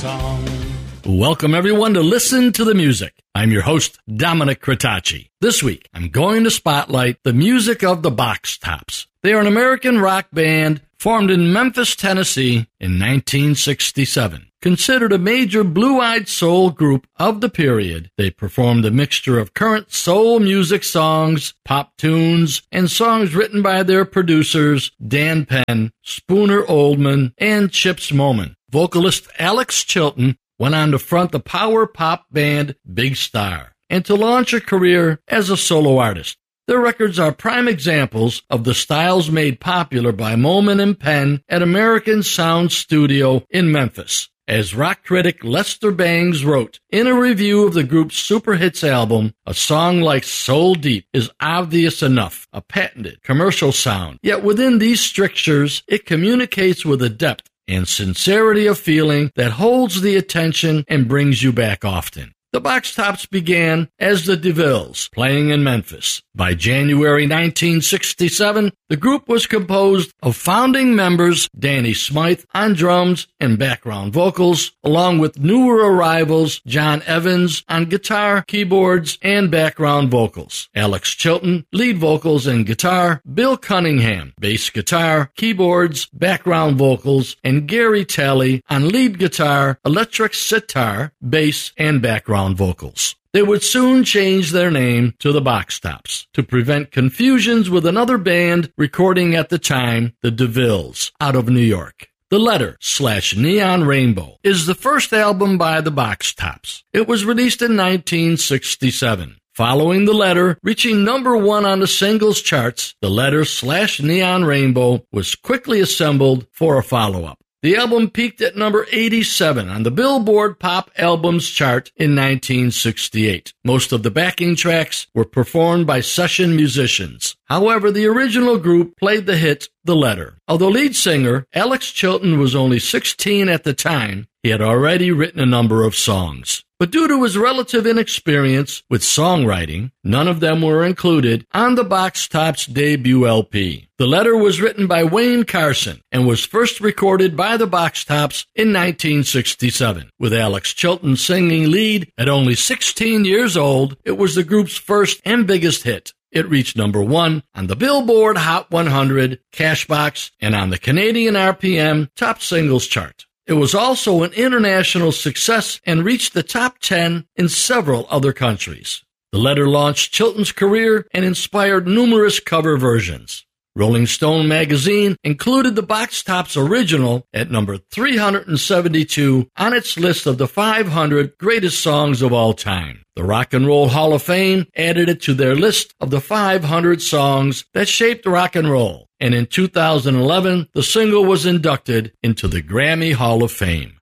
song. Welcome, everyone, to Listen to the Music. I'm your host, Dominic Cretacci. This week, I'm going to spotlight the music of the Box Tops. They are an American rock band formed in Memphis, Tennessee in 1967. Considered a major blue-eyed soul group of the period, they performed a mixture of current soul music songs, pop tunes, and songs written by their producers Dan Penn, Spooner Oldham, and Chips Moman. Vocalist Alex Chilton went on to front the power pop band Big Star and to launch a career as a solo artist. Their records are prime examples of the styles made popular by Moman and Penn at American Sound Studio in Memphis. As rock critic Lester Bangs wrote in a review of the group's super hits album, a song like Soul Deep is obvious enough, a patented commercial sound. Yet within these strictures, it communicates with a depth and sincerity of feeling that holds the attention and brings you back often. The Box Tops began as the DeVilles, playing in Memphis. By January 1967, the group was composed of founding members Danny Smythe on drums and background vocals, along with newer arrivals John Evans on guitar, keyboards, and background vocals, Alex Chilton, lead vocals and guitar, Bill Cunningham, bass guitar, keyboards, background vocals, and Gary Talley on lead guitar, electric sitar, bass, and background vocals. They would soon change their name to the Box Tops to prevent confusions with another band recording at the time, the DeVilles, out of New York. The Letter/Neon Rainbow is the first album by the Box Tops. It was released in 1967. Following The Letter, reaching number 1 on the singles charts, The Letter/Neon Rainbow was quickly assembled for a follow-up. The album peaked at number 87 on the Billboard Pop Albums chart in 1968. Most of the backing tracks were performed by session musicians. However, the original group played the hit The Letter. Although lead singer Alex Chilton was only 16 at the time, he had already written a number of songs. But due to his relative inexperience with songwriting, none of them were included on the Box Tops debut LP. The Letter was written by Wayne Carson and was first recorded by the Box Tops in 1967. With Alex Chilton singing lead at only 16 years old, it was the group's first and biggest hit. It reached number 1 on the Billboard Hot 100, Cashbox, and on the Canadian RPM Top Singles chart. It was also an international success and reached the top 10 in several other countries. The Letter launched Chilton's career and inspired numerous cover versions. Rolling Stone magazine included the Box Tops original at number 372 on its list of the 500 greatest songs of all time. The Rock and Roll Hall of Fame added it to their list of the 500 songs that shaped rock and roll. And in 2011, the single was inducted into the Grammy Hall of Fame.